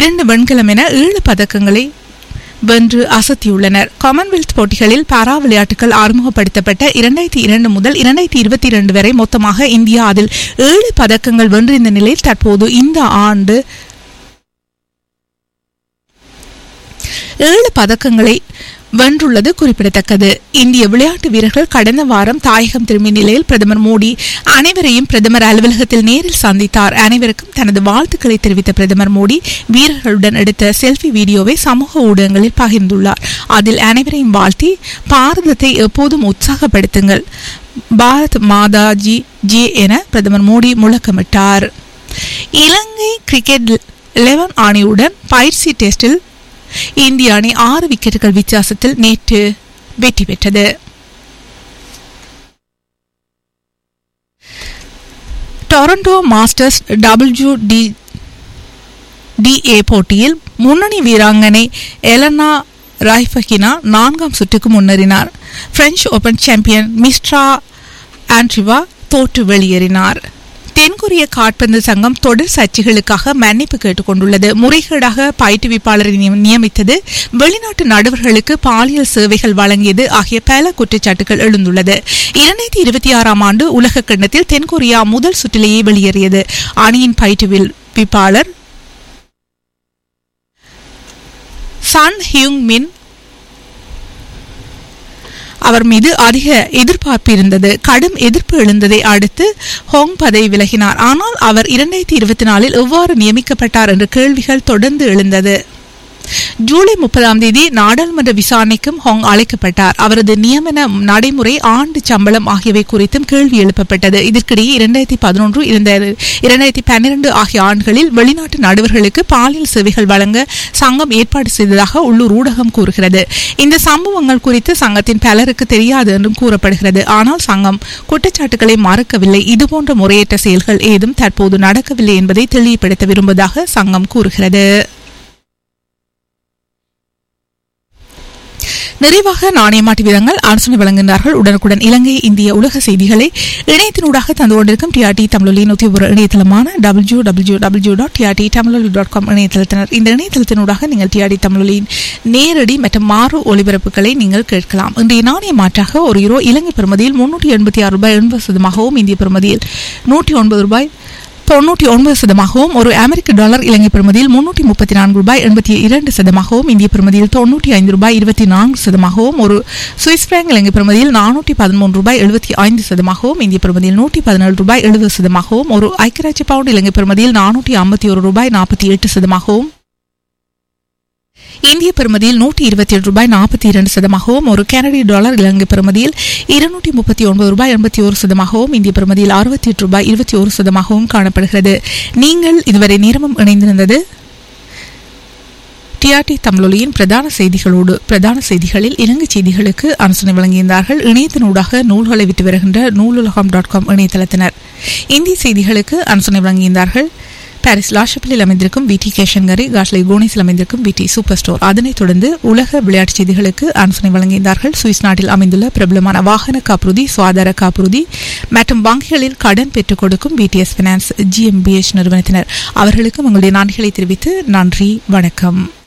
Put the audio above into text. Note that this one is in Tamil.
2 வெண்கலம் என 7 பதக்கங்களை வென்று அசத்தியுள்ளனர். காமன்வெல்த் போட்டிகளில் பாரா விளையாட்டுகள் அறிமுகப்படுத்தப்பட்ட 2002 முதல் 2022 வரை மொத்தமாக இந்தியா அதில் 7 பதக்கங்கள் வென்றிருந்த நிலையில் தற்போது இந்த ஆண்டு 7 பதக்கங்களை வென்றுள்ளது குறிப்பிடத்தக்கது. இந்திய விளையாட்டு வீரர்கள் கடந்த வாரம் தாயகம் திரும்பிய நிலையில் பிரதமர் மோடி அனைவரையும் பிரதமர் அலுவலகத்தில் நேரில் சந்தித்தார். அனைவருக்கும் தனது வாழ்த்துக்களை தெரிவித்த பிரதமர் மோடி வீரர்களுடன் எடுத்த செல்ஃபி வீடியோவை சமூக ஊடகங்களில் பகிர்ந்துள்ளார். அதில் அனைவரையும் வாழ்த்தி பாரதத்தை எப்போதும் உற்சாகப்படுத்துங்கள், பாரத் மாதா ஜி ஜே என பிரதமர் மோடி முழக்கமிட்டார். இலங்கை கிரிக்கெட் 11 அணியுடன் பயிற்சி டெஸ்டில் இந்திய அணி 6 விக்கெட்டுகள் வித்தியாசத்தில் நேற்று வெற்றி பெற்றது. டொரண்டோ மாஸ்டர்ஸ் WTA போட்டியில் முன்னணி வீராங்கனை எலனா ரைஃபகினா 4ஆம் சுற்றுக்கு முன்னேறினார். பிரெஞ்சு ஓபன் சாம்பியன் மிஸ்ட்ரா ஆண்ட்ரிவா தோற்று வெளியேறினார். தென்கொரிய காற்பந்து சங்கம் தொடர் சர்ச்சைகளுக்காக மன்னிப்பு கேட்டுக் கொண்டுள்ளது. முறைகேடாக பயிற்றுவிப்பாளரை நியமித்தது, வெளிநாட்டு நடுவர்களுக்கு பாலியல் சேவைகள் வழங்கியது ஆகிய பல குற்றச்சாட்டுகள் எழுந்துள்ளது. 2026ஆம் ஆண்டு உலக கிண்ணத்தில் தென்கொரியா முதல் சுற்றிலேயே வெளியேறியது. அணியின் பயிற்றுவிப்பாளர் சன் ஹியூங் மின் அவர் மீது அதிக எதிர்பார்ப்பு இருந்தது. கடும் எதிர்ப்பு எழுந்ததை அடுத்து ஹோங் பதவி விலகினார். ஆனால் அவர் 2024இல் எவ்வாறு நியமிக்கப்பட்டார் என்ற கேள்விகள் தொடர்ந்து எழுந்தது. ஜூலை 30ஆம் தேதி நாடாளுமன்ற விசாரணைக்கும் ஹோங் அழைக்கப்பட்டார். அவரது நியமன நடைமுறை, ஆண்டு சம்பளம் ஆகியவை குறித்தும் கேள்வி எழுப்பப்பட்டது. இதற்கிடையே 2011, 2012 ஆகிய ஆண்டுகளில் வெளிநாட்டு நடுவர்களுக்கு பாலியல் சேவைகள் வழங்க சங்கம் ஏற்பாடு செய்ததாக உள்ளூர் ஊடகம் கூறுகிறது. இந்த சம்பவங்கள் குறித்து சங்கத்தின் பலருக்கு தெரியாது என்றும் கூறப்படுகிறது. ஆனால் சங்கம் குற்றச்சாட்டுகளை மறுக்கவில்லை. இதுபோன்ற முறையற்ற செயல்கள் ஏதும் தற்போது நடக்கவில்லை என்பதை தெளிவுபடுத்த விரும்புவதாக சங்கம் கூறுகிறது. நிறைவாக நாணயமாட்டு வீதங்கள் ஆலோசனை வழங்குகின்றார்கள். உடனுக்குடன் இலங்கை இந்திய உலக செய்திகளை இணையத்தினூடாக தந்து கொண்டிருக்கும் டிஆர்டி தமிழொலி 101 இணையதளமான www.trttamiloli.com இணையதளத்தினர். இந்த இணையதளத்தினூடாக நீங்கள் டிஆர்டி தமிழொலியின் நேரடி மற்றும் மாறு ஒலிபரப்புகளை நீங்கள் கேட்கலாம். இன்றைய நாணய மாற்றாக ஒரு யூரோ இலங்கை பெறுமதியில் 386 ரூபாய் 80 இந்திய பெறுமதியில் 109 ரூபாய் 99 ஒரு அமெரிக்க டாலர் இலங்கை பெறுமதியில் 334 ரூபாய் 82 இந்திய பெறுமதியில் 95 ரூபாய் 24 ஒரு சுவிஸ் பிராங்க் இலங்கை பெறுமதியில் 413 ரூபாய் 75 இந்திய பெறுமதியில் 117 ரூபாய் 70 ஒரு ஐக்கியராட்சிய பவுண்ட் இலங்கை பெறுமதியில் 451 ரூபாய் 48 இந்திய பெறுமதியில் 127 ரூபாய் 42 ஒரு கனடிய டாலர் இலங்கை பெறுமதியில் 239 ரூபாய் 81 இந்திய பெறுமதியில் 68 ரூபாய் 21 காணப்படுகிறது. நீங்கள் இதுவரை நேரமும் இணைந்திருந்தது டிஆர்டி தமிழொலியின் பிரதான செய்திகளோடு. பிரதான செய்திகளில் இலங்கை செய்திகளுக்கு ஆலோசனை வழங்கியிருந்தார்கள் இணையத்தினூடாக நூல்களை விட்டு வருகின்ற நூலுலகம்.com இணையதளத்தினர். இந்திய செய்திகளுக்கு ஆலோசனை வழங்கியிருந்தார்கள் பாரிஸ் லாஷப்பிலில் அமைந்திருக்கும் விடி கேஷன்கரி, காஷ்லை கோனிஸில் அமைந்திருக்கும் விடி சூப்பர் ஸ்டோர். அதனைத் தொடர்ந்து உலக விளையாட்டுச் செய்திகளுக்கு ஆலோசனை வழங்கியிருந்தார்கள் சுவிஸ் நாட்டில் அமைந்துள்ள பிரபலமான வாகன காப்புறுதி, சுகாதார காப்புறுதி மற்றும் வங்கிகளில் கடன் பெற்றுக் கொடுக்கும் விடிஎஸ் பைனான்ஸ் GmbH நிறுவனத்தினர். அவர்களுக்கும் உங்களுடைய நன்றிகளை தெரிவித்து நன்றி, வணக்கம்.